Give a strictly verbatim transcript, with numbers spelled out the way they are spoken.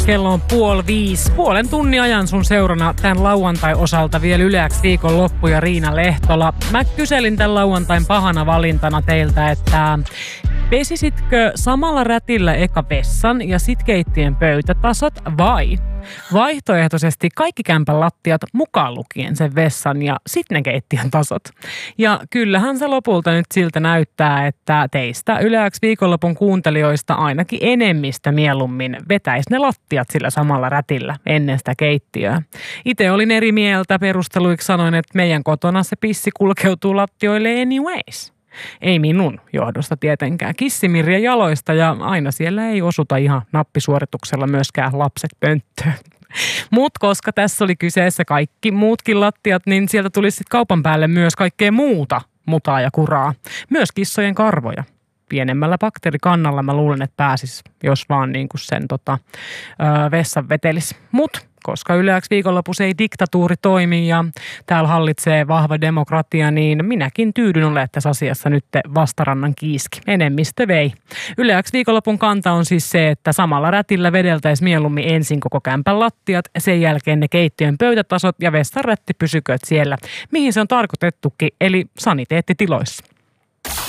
Kello on puoli viisi. Puolen tunnin ajan sun seurana tämän lauantai-osalta vielä Yle X viikonloppu ja Riina Lehtola. Mä kyselin tämän lauantain pahana valintana teiltä, että pesisitkö samalla rätillä eka vessan ja sit keittiön pöytätasot vai vaihtoehtoisesti kaikki kämpän lattiat mukaan lukien sen vessan ja sitten ne keittiön tasot. Ja kyllähän se lopulta nyt siltä näyttää, että teistä Yle X viikonlopun kuuntelijoista ainakin enemmistö mieluummin vetäisi ne lattiat sillä samalla rätillä ennen sitä keittiöä. Itse olin eri mieltä, perusteluiksi sanoin, että meidän kotona se pissi kulkeutuu lattioille anyways. Ei minun johdosta tietenkään. Kissimirja jaloista ja aina siellä ei osuta ihan nappisuorituksella myöskään lapset pönttöön. Mutta koska tässä oli kyseessä kaikki muutkin lattiat, niin sieltä tuli sitten kaupan päälle myös kaikkea muuta mutaa ja kuraa. Myös kissojen karvoja. Pienemmällä bakteerikannalla mä luulen, että pääsis, jos vaan niin kuin sen tota, ö, vessan vetelis. Mut koska Yle X viikonlopussa ei diktatuuri toimi ja täällä hallitsee vahva demokratia, niin minäkin tyydyn olemaan tässä asiassa nyt vastarannan kiiski. Enemmistö vei. Yle X viikonlopun kanta on siis se, että samalla rätillä vedeltäisiin mieluummin ensin koko kämpän lattiat, sen jälkeen ne keittiön pöytätasot ja vessanrätti pysykööt siellä, mihin se on tarkoitettukin, eli saniteettitiloissa.